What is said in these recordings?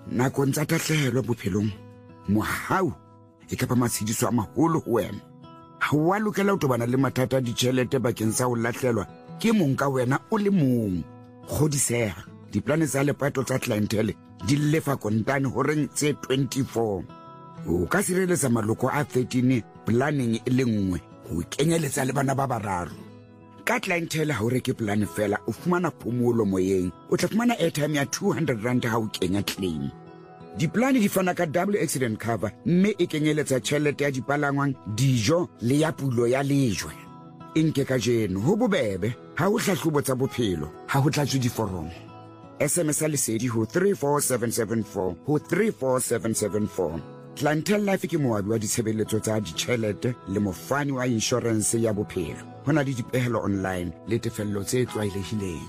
nakong tsa tahlehelo bophelong mohau e ka ba matshediso a maholo ho wena. Ha wa lokela ho tobana le mathata a ditjhelete bakeng sa ho lahlelwa ke mong ka wena o le mong. Kgodiseha, diplane tsa lepato tsa clientele di lefa kontane horeng tse 24. O ka sireletsa maloko a 13 planning e le nngwe ho kenyeletsa le bana ba bararo. Ka clientele ha o reke plan fela o fumana phomolo moyeng, o tla fumana airtime ya 200 rand ha o kenya claim. Diplane di fana ka double accident cover mme e kenyeletsa tjhelete ya dipalangwang, dijo le ya pulo ya lejwe. Inke ka jeno ho bobebe ha o hlahlobo tsa bophelo ha ho tlatswe diforomo. SMS lesedi ho 34774 ho 34774. Clientele Life ke moabi wa ditshebeletso tsa ditjhelete le mofani wa insurance ya bophelo. Hona le dipehelo online le tefello tse tlwaelehileng.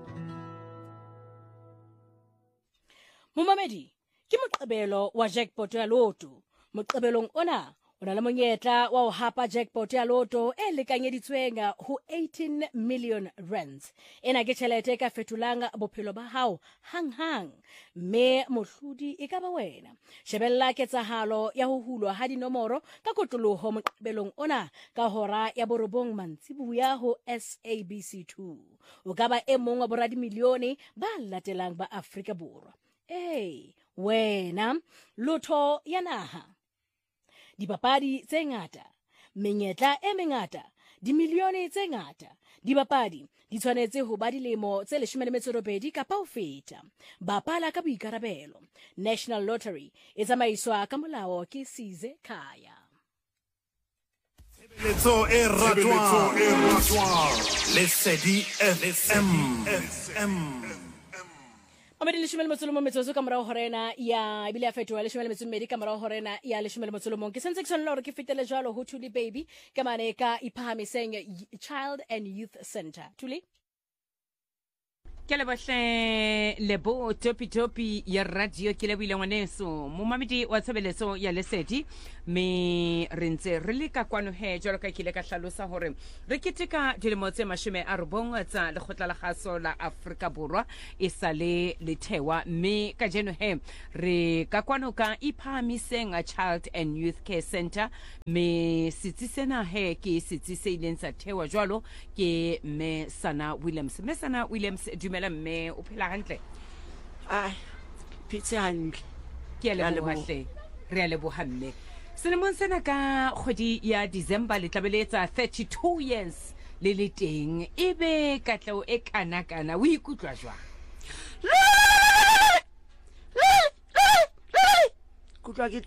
Momamedi ke moqebelo wa jackpot ya loto. Moqebelong ona o na le monyetla wa ho hapa jackpot ya loto e lekanyeditsweng ho 18 million rands. Ena ke tjhelete ka fetolang bophelo ba hao hang mme mohlodi e ka ba wena. Shebella ketsahalo ya ho hulwa ha dinomoro ka kotoloho moqebelong ona ka hora ya borobong mantsibuya ho SABC2. O ka ba e mong wa boradimilione ba latelang ba Afrika Borwa. Wena lotho ya naha, dipapadi tse ngata, menyetla e mengata, dimilione tse ngata. Dipapadi di tshwanetse ho ba dilemo tse 18 kapa ho feta. Bapala ka boikarabelo. National Lottery e tsamaiswa ka molao ke Size Khaya. Letso e ratwa Lesedi FM. Amedi leshome le motso mo metso ka morao horena ya ibile ya fetoha leshome le metso mmedi ka morao horena ya leshome le motso mo ke sentse ke sonela hore ke fetele jwalo ho Thuli Baby ka mane ka iphahamiseng Child and Youth Center. Thuli ke le bahle lebo topi ya radio ke le buile ngwaneso momamedi wa tshebeletso ya Lesedi me rentse re le ka kwano he jalo ka kile ka hlalosa hore re keteka dilemo tse 90 tsa lekgotla la kgaso la Afrika Borwa e sale le thewa me ka jeno he re ka kwano ka iphahamiseng a Child and Youth Care Center me sitsisena he ke sitsise ileng sa thewa jalo ke me Sana Williams mme o phela hantle phetse hantle ke a lebohahle re a lebohamme selemong sena ka kgwedi ya December le tlabeletsa 32 years le le teng ebe katlao e kana o ikutlwa jwang kutlwa ke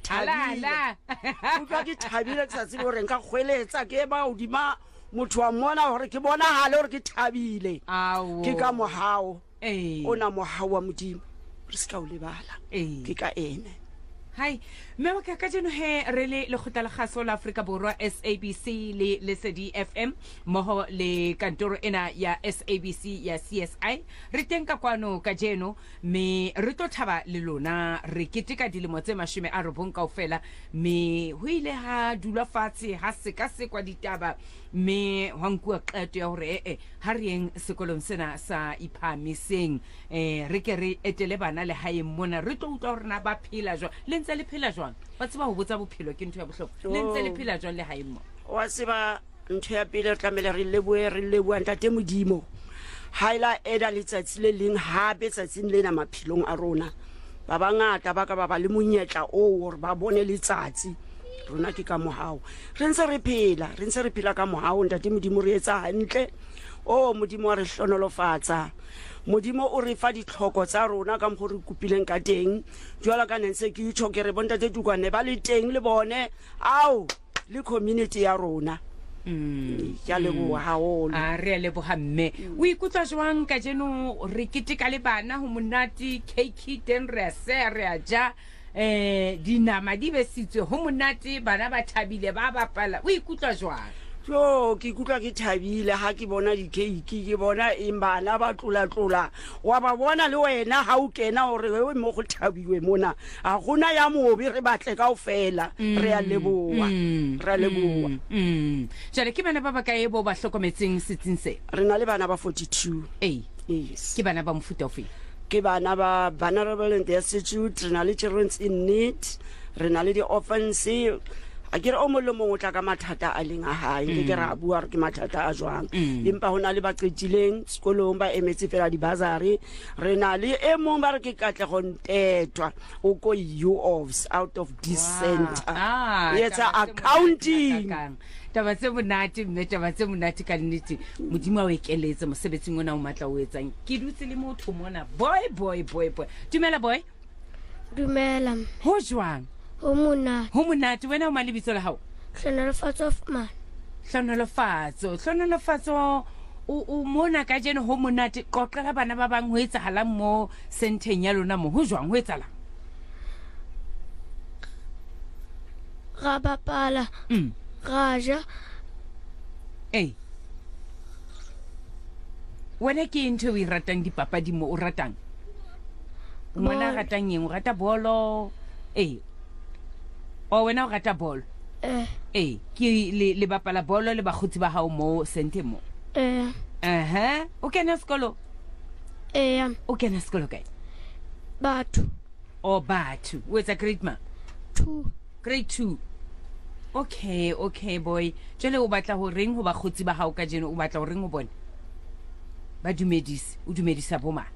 thabile ke sa tsebe hore nka kgweletsa ke ba hodima motho wa mona hore ke bona hale hore ke thabile ke ka mohao ona mohao wa modimo re ska o lebala ke ka ene hai me wa ka jeno he re le lekgotla la kgaso la Afrika Borwa SABC le Lesedi FM moho le kantoro ena ya SABC ya CSI re teng ka kwano ka jeno me re tlo thaba le lona re keteka dilemo tse 90 kaofela me ho ile ha dula fatshe ha se kwa ditaba me hwankua qeto ya hore ha re eng sekolong sena sa iphamiseng re ke re etele bana le hae mona re tlo utlwa hore na ba phela jwa le ntse le phela jwang ba tseba ho botsa bophelo ke ntho ya bohloko le ntse le phela jwang le hae mo wa seba ntho ya pele tlamela re leboa ntate modimo haila eda letsatsi le leng hape tsatsing lena maphilong a rona ba bangata ba ka ba le monyetla o hore ba bone letsatsi rona ke ka mohao re ntse re phela ka mohao ntate modimo re etsa hantle modimo wa re hlonolofatsa modimo o re fa ditlhoko tsa rona ka mo re kupileng ka teng jwala ka nentse ke itho ke re bontate Dukwane ba le teng le bone le community ya rona ya leboha haholo re lebohamme o ikutlwa jwang ka jeno re keteka le bana ho monate cake den re a ja dinama di besitswe ho monate bana ba thabile ba bapala o ikutlwa jwang ke ikutlwa ke thabile ha ke bona di cake ke bona bana ba tlola wa ba bona le wena ha o kena hore we mo go thabiwe mona a gona ya mobi re batle kaofela re a leboha jale ke bana ba ba kae bo ba hlokometseng setsing se re na le bana ba 42 yes ke bana ba mofuta ofe ke bana ba vulnerable and destitute, re na le children in need, re na le di-orphans. A ke re o molo mongwe tla ka mathata a leng a hae ke ra bua re ke mathata a jwang empa hona le ba qetileng sekolong ba emetse fela di-bursary. Re na le e mong ba re ke Katlego Ntetwa o ko U-Ofs out of this center etsa accounting. Taba tse monate mme taba tse monate ka nnete modimo wa ekeletse mosebetsing ona o matla o etsang. Ke dutse le motho mona boy. Dumela boy. Dumela. Ho jwang? Ho monate wena o malebitso la hao? Hlonolofatso of man. Hlonolofatso o mona ka jeno ho monate qoqela bana ba bang ho etsahalang mo senteng ya lona mo ho jwang ho etsalang? Ra bapala raja wena ke ntho o e ratang dipapadi mo o ratang? Ngwana ratang eng? O rata bolo? O wena o rata bolo? Ke le bapala bolo le bagotsi ba hao mo sente mo? O kena sekolo? O kena sekolo kae? Batho. Batho. O etsa grade ma? 2. Grade 2. Okay boy. Jwale o batla ho reng ho bagotsi ba hao ka jeno? O batla ho reng ho bona? Ba dumedisi. O dumedisa bo ma?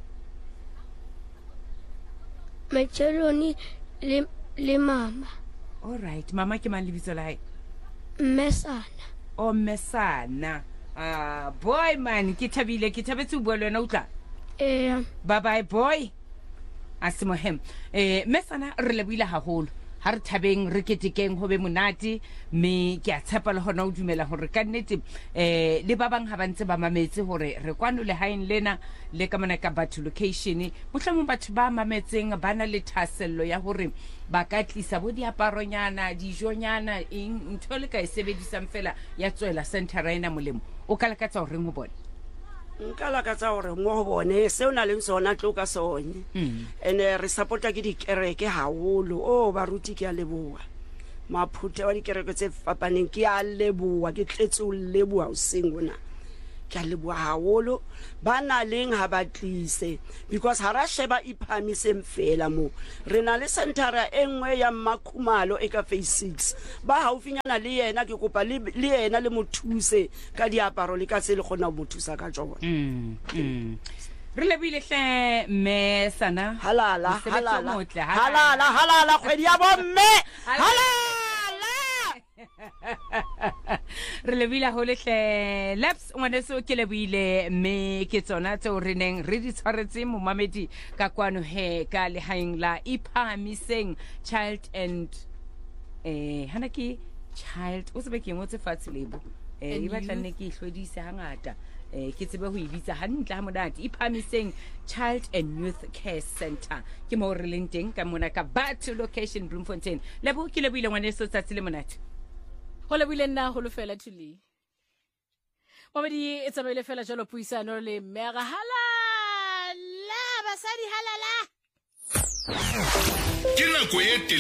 Macheloni le mama. All right, mama ke mang lebitso la hae? Mmesana. Mmesana. Boy man, ke thabetse o bua le wena o tla? Bye bye boy. Asimohem. Mmesana re lebohile haholo. Ha re thabeng re ketekeng ho be monate me ke a tshepa le hona o dumela hore ka nnete le ba bang ha ba ntse ba mametse hore re kwano le haeng lena le ka mona ka Batho location mohlomong batho ba mametseng ba na le thasello ya hore ba ka tlisa bo diaparonyana dijonyana eng ntho le ka e sebedisang fela ya tswela center ena molemo o ka lekatsa hore ngo bona nka lakatsa hore mo ho bone se o na le sona tlo ka sone ene re supporta ke dikereke haholo baruti ke a leboa maphuthe wa dikereke tse fapaneng ke a leboa ke tletse o leboa o sengona ke a leboa haholo ba na leng ha ba tlise because ha ra sheba iphamiseng fela mo re na le centera engwe ya Makhumalo e ka phase 6 ba haufinyana le yena ke kopa le yena le mothuse ka diaparo le ka se le gona mo thusa ka tsona re lebile hle Mmesana halala kgwedi ya bomme halala re lebile ho lehle laps ngwana so ke lebile mme ke tsona tse o reneng re di tshwaretse mo mamedi ka kwano he ka le haing la iphamiseng child and hana ke child o sebe ke ngotse fatshe lebo e batla nne ke ihlodise hangata ke tsebe ho ibitsa hantle ha monate iphamiseng child and youth care center ke mo re leng teng ka mona ka Batho location Bloemfontein lebo ke lebile ngwana so tsatsi le monate ho lebile nna ho lo fela thuli Momedi e tsamaile fela jalo puisano le mera halala basadi halala ke nako e